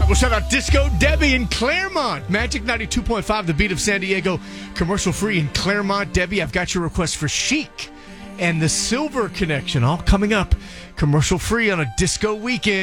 We'll shout out Disco Debbie in Claremont. Magic 92.5, the beat of San Diego. Commercial free in Claremont. Debbie, I've got your request for Chic and the Silver Connection all coming up. Commercial free on a disco weekend.